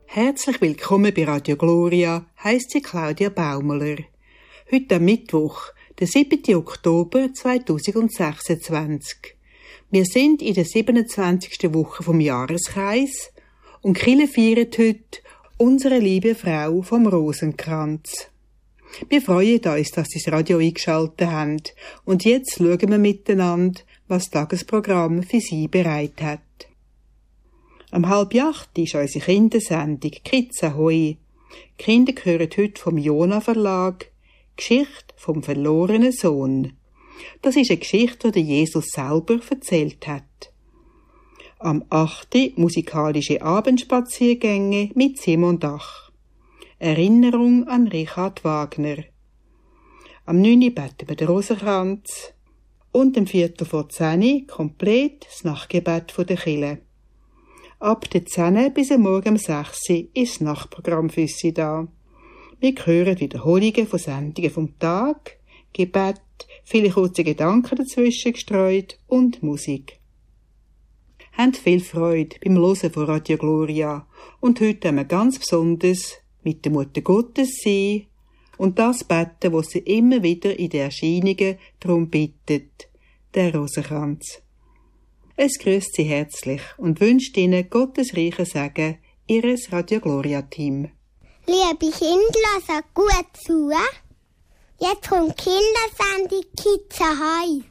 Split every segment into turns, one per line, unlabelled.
Herzlich willkommen bei Radio Gloria, heisst sie Claudia Baumler. Heute am Mittwoch, der 7. Oktober 2026. Wir sind in der 27. Woche vom Jahreskreis und die Kirche feiert heute unsere liebe Frau vom Rosenkranz. Wir freuen uns, dass Sie das Radio eingeschaltet haben und jetzt schauen wir miteinander, was das Tagesprogramm für Sie bereit hat. Am 7:30 ist unsere Kindersendung «Kids Ahoi». Die Kinder hören heute vom Jona Verlag «Geschichte vom verlorenen Sohn». Das ist eine Geschichte, die Jesus selber erzählt hat. Am 8. musikalische Abendspaziergänge mit Simon Dach. Erinnerung an Richard Wagner. Am 9. beten wir den Rosenkranz. Und am 9:45 komplett das Nachtgebet der Kirche. Ab der 10 bis am Morgen um 6 ist das Nachtprogramm für Sie da. Wir hören Wiederholungen von Sendungen vom Tag, Gebet, viele kurze Gedanken dazwischen gestreut und Musik. Habt viel Freude beim Hören von Radio Gloria und heute haben wir ganz besonders mit der Mutter Gottes sein und das beten, was sie immer wieder in den Erscheinungen darum bittet, der Rosenkranz. Es grüßt Sie herzlich und wünscht Ihnen Gottes reichen Segen, Ihres Radio Gloria Team.
Liebe Kinder, hört gut zu. Jetzt kommt die Kindersendung «Kids Ahoi».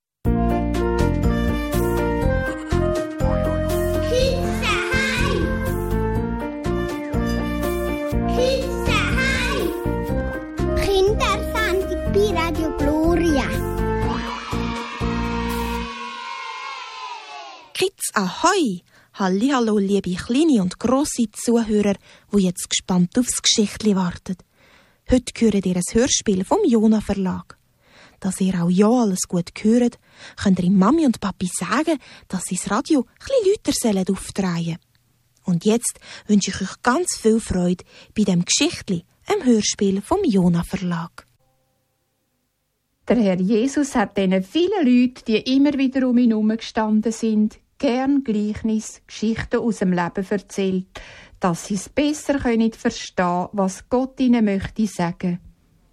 Kids Ahoi! Kids Ahoi! Kindersendung bei Radio Gloria.
Kids Ahoi! Hallihallo, liebe kleine und grosse Zuhörer, die jetzt gespannt aufs Geschichtli warten. Heute hören ihr ein Hörspiel vom Jona Verlag. Dass ihr auch ja alles gut hört, könnt ihr Mami und Papi sagen, dass sie das Radio etwas lauter aufdrehen sollen. Und jetzt wünsche ich euch ganz viel Freude bei dem Geschichtli, einem Hörspiel vom Jona Verlag.
Der Herr Jesus hat diesen vielen Leuten, die immer wieder um ihn herum gestanden sind, gern Gleichnis, Geschichten aus dem Leben erzählt, dass sie es besser verstehen können, was Gott ihnen möchte sagen.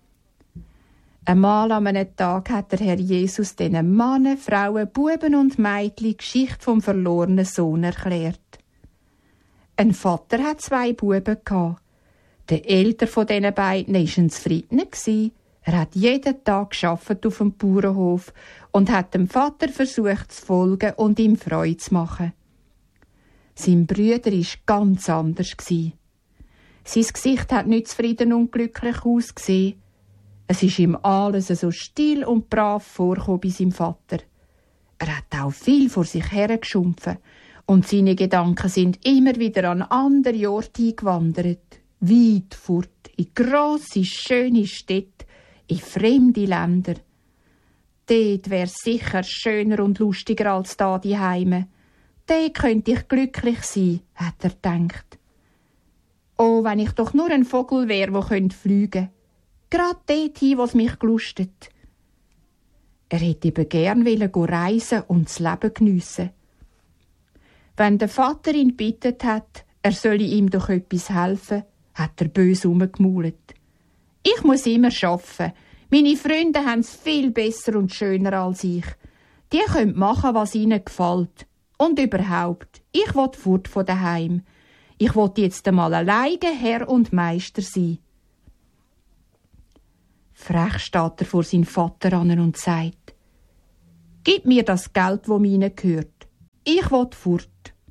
Einmal an einem Tag hat der Herr Jesus den Männern, Frauen, Buben und Mädchen die Geschichte vom verlorenen Sohn erklärt. Ein Vater hat 2 Buben gehabt. Der ältere von diesen beiden war ein Zufriedener. Er hat jeden Tag gearbeitet auf dem Bauernhof und hat dem Vater versucht zu folgen und ihm Freude zu machen. Sein Bruder war ganz anders. Sein Gesicht hat nicht zufrieden und glücklich ausgesehen. Es ist ihm alles so still und brav vorgekommen bei seinem Vater. Er hat auch viel vor sich hergeschumpfen und seine Gedanken sind immer wieder an andere Orte eingewandert. Weit fort, in grosse, schöne Städte, in fremde Länder. Dort wär's sicher schöner und lustiger als da die Heime. Dort könnte ich glücklich sein, hat er gedacht. Oh, wenn ich doch nur ein Vogel wär, der fliegen könnte. Gerade dorthin, was mich gelustet. Er hätte eben gern reisen und das Leben geniessen. Wenn der Vater ihn gebeten hat, er solle ihm doch etwas helfen, hat er böse rumgemaulet. Ich muss immer arbeiten. Meine Freunde haben es viel besser und schöner als ich. Die können machen, was ihnen gefällt. Und überhaupt, ich will fort von daheim. Ich will jetzt einmal alleine Herr und Meister sein. Frech steht er vor seinen Vater an und sagt: Gib mir das Geld, das mir gehört. Ich will fort.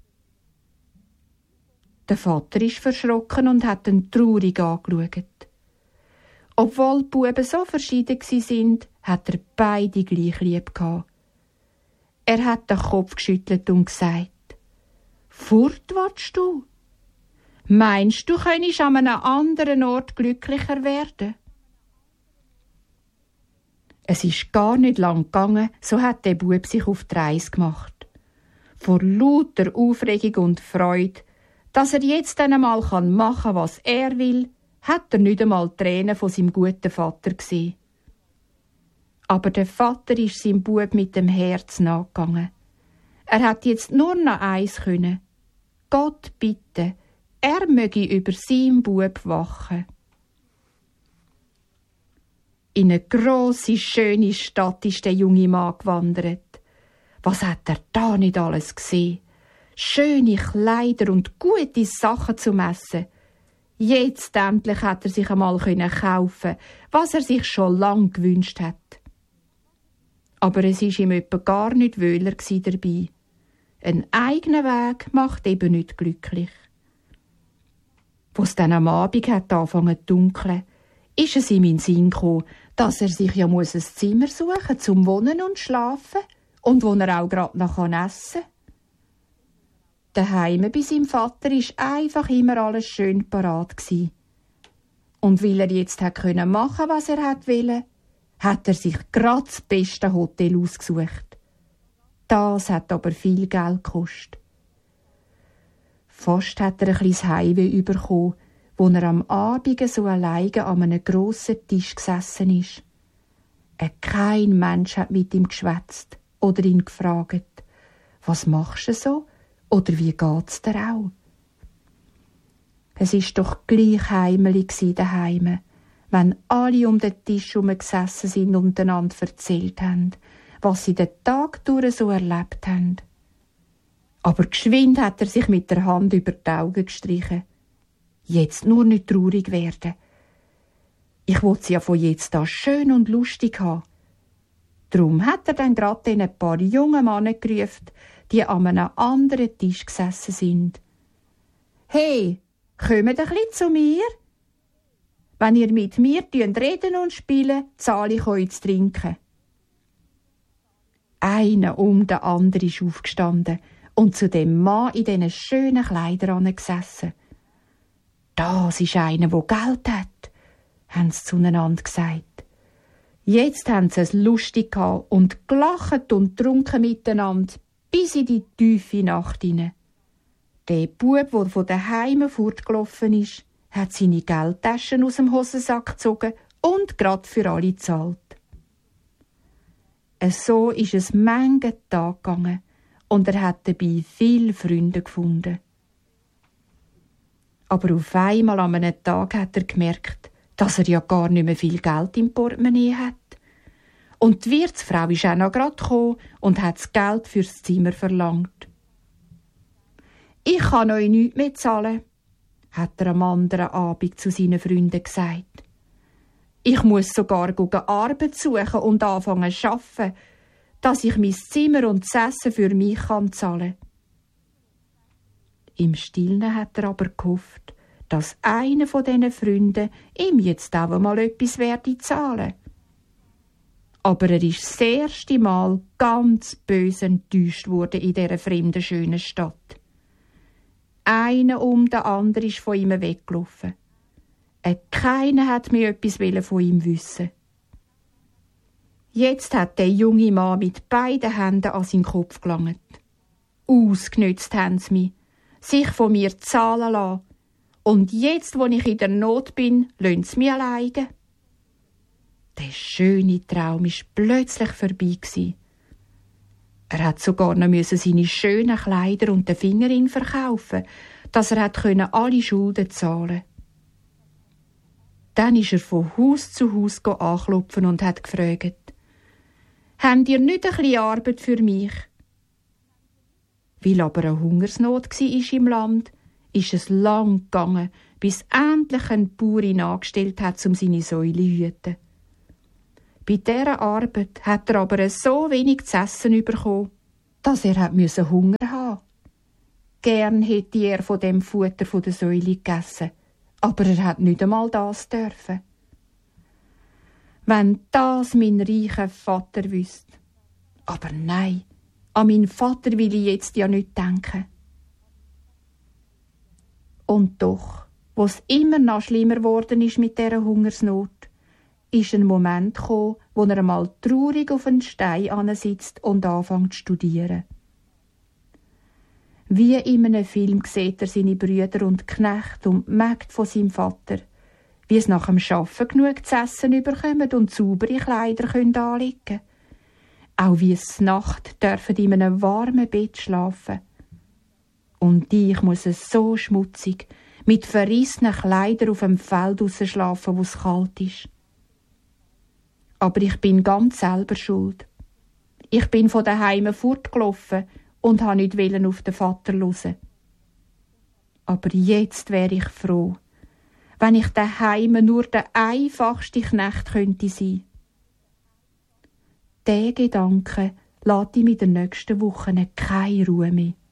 Der Vater ist verschrocken und hat ihn traurig angeschaut. Obwohl die Buben so verschieden sind, hat er beide gleich lieb gehabt. Er hat den Kopf geschüttelt und gesagt: Fort willst du? Meinst du, könntest an einem anderen Ort glücklicher werden? Es ist gar nicht lang gegangen, so hat der Bub sich auf die Reise gemacht. Vor lauter Aufregung und Freude, dass er jetzt einmal machen kann, was er will, hat er nicht einmal Tränen von seinem guten Vater gesehen. Aber der Vater ist seinem Bub mit dem Herz nachgegangen. Er hat jetzt nur noch eins können: Gott bitten, er möge über seinen Bub wachen. In eine grosse, schöne Stadt ist der junge Mann gewandert. Was hat er da nicht alles gesehen? Schöne Kleider und gute Sachen zum Essen. Jetzt endlich hat er sich einmal kaufen, was er sich schon lange gewünscht hat. Aber es war ihm etwa gar nicht wohler dabei. Ein eigener Weg macht eben nicht glücklich. Als es dann am Abend angefangen zu dunkeln, ist es ihm in den Sinn gekommen, dass er sich ja ein Zimmer suchen muss, zum Wohnen und Schlafen und wo er auch gerade noch essen kann. Daheim bei seinem Vater war einfach immer alles schön parat gsi. Und weil er jetzt machen konnte, was er wollte, hat er sich gerade das beste Hotel ausgesucht. Das hat aber viel Geld gekostet. Fast hat er ein kleines Heimweh bekommen, wo er am Abend so alleine an einem grossen Tisch gesessen ist. Kein Mensch hat mit ihm geschwätzt oder ihn gefragt, was machst du so? Oder wie geht's dir auch? Es ist doch gleich heimelig daheim, wenn alle um den Tisch herum gesessen sind und einander erzählt haben, was sie den Tag durch so erlebt haben. Aber geschwind hat er sich mit der Hand über die Augen gestrichen. Jetzt nur nicht traurig werden. Ich will sie ja von jetzt an schön und lustig haben. Darum hat er dann gerade ein paar junge Männer gerufen, die an einem anderen Tisch gesessen sind. «Hey, kommt ein bisschen zu mir? Wenn ihr mit mir reden und spielen, zahle ich euch zu trinken.» Einer um den anderen ist aufgestanden und zu dem Mann in diesen schönen Kleidern gesessen. «Das ist einer, der Geld hat», haben sie zueinander gesagt. Jetzt haben sie es lustig gehabt und gelacht und getrunken miteinander, bis in die tiefe Nacht hinein. Der Bub, der von daheim fortgelaufen ist, hat seine Geldtaschen aus dem Hosensack gezogen und grad für alle gezahlt. So ist es manchen Tag gegangen und er hat dabei viele Freunde gefunden. Aber auf einmal an einem Tag hat er gemerkt, dass er ja gar nicht mehr viel Geld im Portemonnaie hat. Und die Wirtsfrau ist auch noch gerade gekommen und hat das Geld fürs Zimmer verlangt. «Ich kann euch nichts mehr zahlen», hat er am anderen Abend zu seinen Freunden gesagt. «Ich muss sogar Arbeit suchen und anfangen zu arbeiten, dass ich mein Zimmer und das Essen für mich zahlen kann.» Im Stillen hat er aber gehofft, dass einer von diesen Freunden ihm jetzt auch einmal etwas werde zahlen. Aber er ist das erste Mal ganz böse enttäuscht worden in dieser fremden, schönen Stadt. Einer um den anderen ist von ihm weggelaufen. Keiner hat mehr etwas von ihm wissen. Jetzt hat der junge Mann mit beiden Händen an seinen Kopf gelangt. Ausgenützt haben sie mich, sich von mir zahlen lassen. Und jetzt, wo ich in der Not bin, lassen sie mich alleine. Der schöne Traum war plötzlich vorbei. Er hat sogar noch seine schönen Kleider und den Fingerring verkaufen, dass er alle Schulden zahlen konnte. Dann ist er von Haus zu Haus anklopfen und hat gefragt: «Habt ihr nicht ein bisschen Arbeit für mich?» Weil aber eine Hungersnot war im Land, ist es lang gegangen, bis endlich ein Bauer ihn angestellt hat, um seine Säule zu hüten. Bei dieser Arbeit hat er aber so wenig zu essen bekommen, dass er Hunger haben musste. Gern hätte er von dem Futter von der Säule gegessen, aber er hat nicht einmal das dürfen. Wenn das mein reicher Vater wüsste. Aber nein, an meinen Vater will ich jetzt ja nicht denken. Und doch, wo es immer noch schlimmer geworden ist mit dieser Hungersnot, ist ein Moment gekommen, wo er einmal traurig auf einen Stein ansitzt und anfängt zu studieren. Wie in einem Film sieht er seine Brüder und Knechte und die Mägde von seinem Vater, wie es nach dem Arbeiten genug zu essen bekommen und saubere Kleider anlegen können. Auch wie es Nacht dürfen in einem warmen Bett schlafen. Und ich muss es so schmutzig, mit verrissenen Kleidern auf dem Feld rausschlafen, wo es kalt ist. Aber ich bin ganz selber schuld. Ich bin von daheim fortgelaufen und wollte nicht auf den Vater hören. Aber jetzt wäre ich froh, wenn ich daheim nur der einfachste Knecht könnte sein. Diesen Gedanken lässt ihm in den nächsten Wochen keine Ruhe mehr.